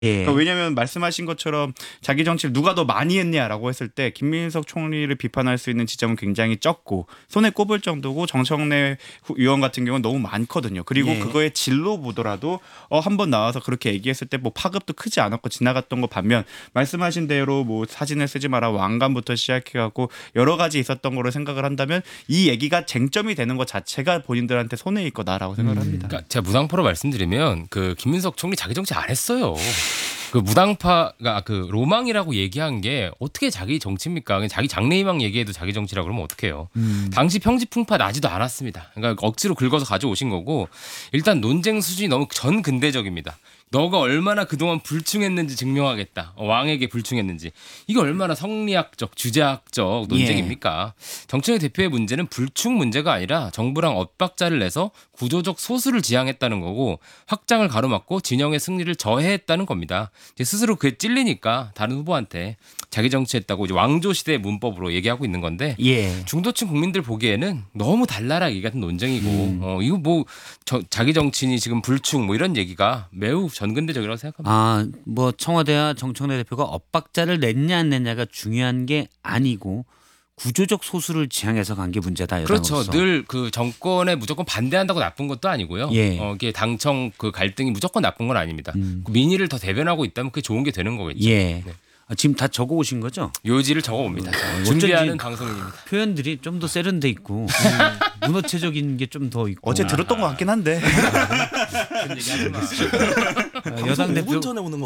예. 그러니까 왜냐하면 말씀하신 것처럼 자기 정치를 누가 더 많이 했냐라고 했을 때 김민석 총리를 비판할 수 있는 지점은 굉장히 적고 손에 꼽을 정도고 정청래 의원 같은 경우는 너무 많거든요. 그리고 예. 그거의 질로 보더라도 한 번 나와서 그렇게 얘기했을 때 뭐 파급도 크지 않았고 지나갔던 거 반면 말씀하신 대로 뭐 사진을 쓰지 마라 왕관부터 시작해갖고 여러 가지 있었던 거로 생각을 한다면 이 얘기가 쟁점이 되는 것 자체가 본인들한테 손해일 거다라고 생각을 합니다. 그러니까 제가 무당파로 말씀드리면 그 김민석 총리 자기 정치 안 했어요. 그 무당파가 그 로망이라고 얘기한 게 어떻게 자기 정치입니까? 그냥 자기 장래희망 얘기해도 자기 정치라고 그러면 어떡해요. 당시 평지풍파 나지도 않았습니다. 그러니까 억지로 긁어서 가져오신 거고 일단 논쟁 수준이 너무 전근대적입니다. 너가 얼마나 그동안 불충했는지 증명하겠다. 왕에게 불충했는지. 이게 얼마나 성리학적, 주제학적 논쟁입니까? 정청래 대표의 문제는 불충 문제가 아니라 정부랑 엇박자를 내서 구조적 소수를 지향했다는 거고 확장을 가로막고 진영의 승리를 저해했다는 겁니다. 이제 스스로 그에 찔리니까 다른 후보한테 자기 정치했다고 이제 왕조 시대의 문법으로 얘기하고 있는 건데 예. 중도층 국민들 보기에는 너무 달나라 얘기 같은 논쟁이고 이거 뭐 자기 정치인이 지금 불충 뭐 이런 얘기가 매우 전근대적이라고 생각합니다. 아, 뭐 청와대와 정청래 대표가 엇박자를 냈냐 안 냈냐가 중요한 게 아니고 구조적 소수를 지향해서 간 게 문제다. 그렇죠. 여당으로서. 늘 그 정권에 무조건 반대한다고 나쁜 것도 아니고요. 예. 이게 당청 그 갈등이 무조건 나쁜 건 아닙니다. 그 민의를 더 대변하고 있다면 그게 좋은 게 되는 거겠죠. 예. 네. 아, 지금 다 적어 오신 거죠? 요지를 적어봅니다. 어쩐지 준비하는 방송인입니다. 표현들이 좀 더 세련돼 있고 문어체적인 게 좀 더 있고. 어제 들었던 것 같긴 한데. 그런 얘기하지 마. 여당 대표 5분 전에 오는 것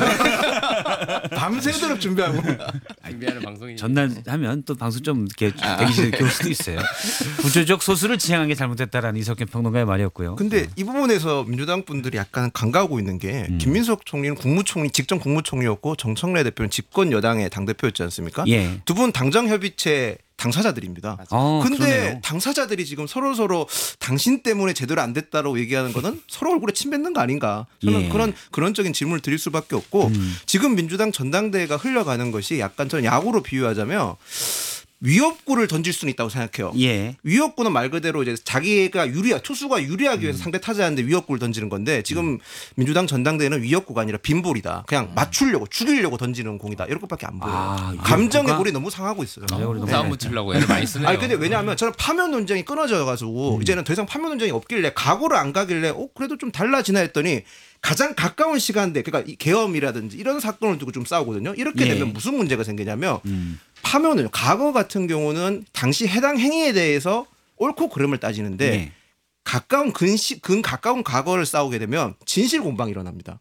같아. 밤새도록 준비하고. 준비하는 방송인. 전날 하면 또 방송 좀 이렇게 대기실에 이렇게 올 수도 있어요. 구조적 소수를 지향한 게 잘못됐다라는 이석현 평론가의 말이었고요. 근데 이 부분에서 민주당 분들이 약간 간과하고 있는 게 김민석 총리는 국무총리 직전 국무총리였고 정청래 대표는 집권 여당의 당 대표였지 않습니까? 예. 두 분 당정 협의체 당사자들입니다. 근데 그러네요. 당사자들이 지금 서로 당신 때문에 제대로 안 됐다고 얘기하는 거는 서로 얼굴에 침 뱉는 거 아닌가? 저는 예. 그런적인 질문을 드릴 수밖에 없고 지금 민주당 전당대회가 흘러가는 것이 약간 저는 야구로 비유하자면 위협구를 던질 수는 있다고 생각해요. 예. 위협구는 말 그대로 이제 자기가 투수가 유리하기 위해서 상대 타자한테 위협구를 던지는 건데 지금 민주당 전당대회는 위협구가 아니라 빈볼이다. 그냥 맞추려고 죽이려고 던지는 공이다. 이런 것밖에 안 보여요. 아, 감정의 위협구가- 골이 너무 상하고 있어요. 싸움 붙이려고 애를 많이 쓰네요. 아니 근데 왜냐하면 저는 파면 논쟁이 끊어져가지고 이제는 더 이상 파면 논쟁이 없길래 각오를 안 가길래 그래도 좀 달라지나 했더니 가장 가까운 시간대 그러니까 이 계엄이라든지 이런 사건을 두고 좀 싸우거든요. 이렇게 예. 되면 무슨 문제가 생기냐면 파면은 과거 같은 경우는 당시 해당 행위에 대해서 옳고 그름을 따지는데 예. 가까운 가까운 과거를 싸우게 되면 진실 공방이 일어납니다.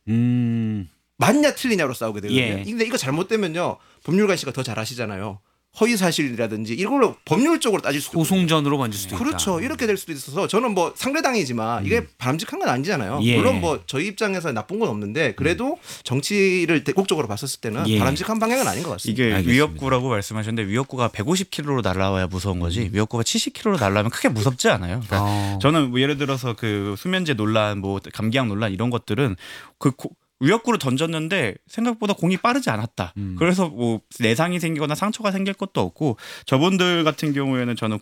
맞냐 틀리냐로 싸우게 되거든요. 예. 근데 이거 잘못되면요 법률가 씨가 더 잘 아시잖아요. 허위 사실이라든지 이걸로 법률적으로 따질 수도 있거든요. 소송전으로 만질 수도 있다. 그렇죠. 이렇게 될 수도 있어서 저는 뭐 상대당이지만 이게 바람직한 건 아니잖아요. 예. 물론 뭐 저희 입장에서 나쁜 건 없는데 그래도 정치를 대국적으로 봤었을 때는 예. 바람직한 방향은 아닌 것 같습니다. 이게 알겠습니다. 위협구라고 말씀하셨는데 위협구가 150km로 날아와야 무서운 거지 위협구가 70km로 날아오면 크게 무섭지 않아요. 그러니까 저는 뭐 예를 들어서 그 수면제 논란, 뭐 감기약 논란 이런 것들은 위협구를 던졌는데 생각보다 공이 빠르지 않았다. 그래서 뭐 내상이 생기거나 상처가 생길 것도 없고 저분들 같은 경우에는 저는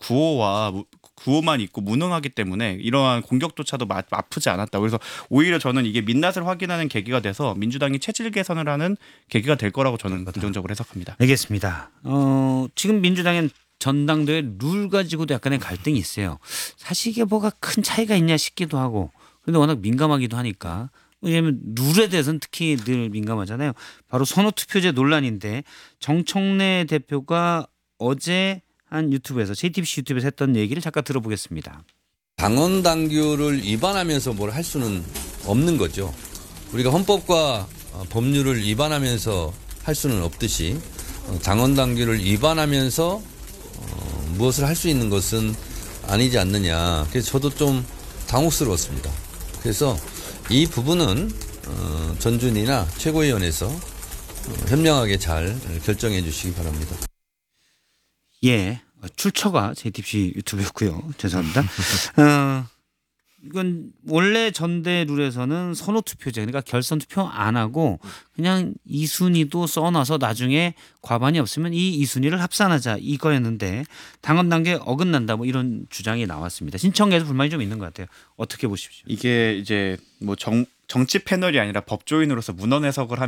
구호만 있고 무능하기 때문에 이러한 공격조차도 아프지 않았다. 그래서 오히려 저는 이게 민낯을 확인하는 계기가 돼서 민주당이 체질 개선을 하는 계기가 될 거라고 저는 긍정적으로 해석합니다. 알겠습니다. 지금 민주당엔 전당대회 룰 가지고도 약간의 갈등이 있어요. 사실 이게 뭐가 큰 차이가 있냐 싶기도 하고 그런데 워낙 민감하기도 하니까 왜냐하면 룰에 대해서는 특히 늘 민감하잖아요. 바로 선호투표제 논란인데 정청래 대표가 어제 한 유튜브에서 JTBC 유튜브에서 했던 얘기를 잠깐 들어보겠습니다. 당원 당규를 위반하면서 뭘 할 수는 없는 거죠. 우리가 헌법과 법률을 위반하면서 할 수는 없듯이 당원 당규를 위반하면서 무엇을 할 수 있는 것은 아니지 않느냐. 그래서 저도 좀 당혹스러웠습니다. 그래서 이 부분은 전준이나 최고위원회에서 현명하게 잘 결정해 주시기 바랍니다. 예, 출처가 JTBC 유튜브였고요. 죄송합니다. 이건 원래 전대 룰에서는 선호투표제 그러니까 결선 투표 안 하고 그냥 이순위도 써놔서 나중에 과반이 없으면 이 이순위를 합산하자 이거였는데 당헌 단계에 어긋난다 뭐 이런 주장이 나왔습니다. 신청에도 불만이 좀 있는 것 같아요. 어떻게 보십시오? 이게 이제 뭐 정치 패널이 아니라 법조인으로서 문헌 해석을